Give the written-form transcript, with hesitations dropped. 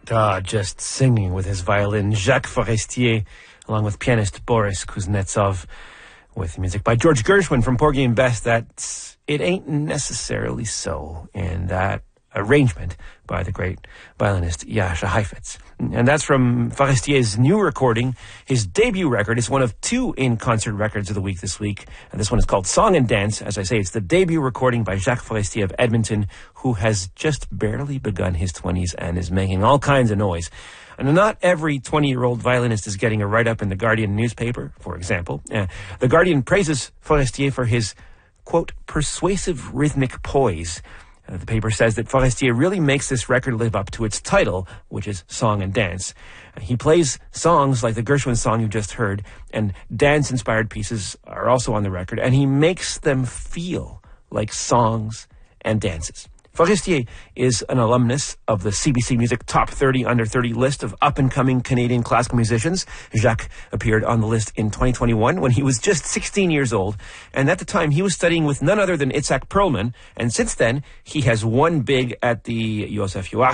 Just singing with his violin, Jacques Forestier, along with pianist Boris Kuznetsov, with music by George Gershwin from Porgy and Bess. That's It Ain't Necessarily So, and that arrangement by the great violinist Jascha Heifetz. And that's from Forestier's new recording. His debut record is one of two in-concert records of the week this week. And this one is called Song and Dance. As I say, it's the debut recording by Jacques Forestier of Edmonton, who has just barely begun his 20s and is making all kinds of noise. And not every 20-year-old violinist is getting a write-up in the Guardian newspaper, for example. The Guardian praises Forestier for his, quote, persuasive rhythmic poise. The paper says that Forestier really makes this record live up to its title, which is Song and Dance. He plays songs like the Gershwin song you just heard, and dance-inspired pieces are also on the record, and he makes them feel like songs and dances. Forestier is an alumnus of the CBC Music Top 30 Under 30 list of up-and-coming Canadian classical musicians. Jacques appeared on the list in 2021 when he was just 16 years old, and at the time he was studying with none other than Itzhak Perlman, and since then he has won big at the Josef Joachim